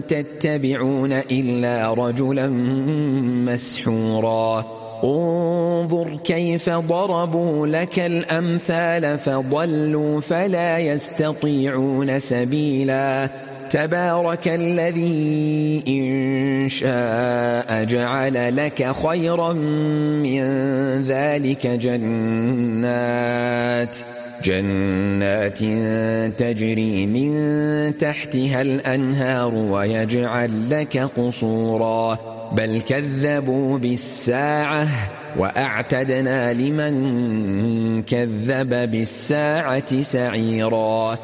تتبعون إلا رجلا مسحورا انظر كيف ضربوا لك الأمثال فضلوا فلا يستطيعون سبيلا تبارك الذي إن شاء جعل لك خيرا من ذلك جنات تجري من تحتها الأنهار ويجعل لك قصورا بل كذبوا بالساعة وأعتدنا لمن كذب بالساعة سعيرا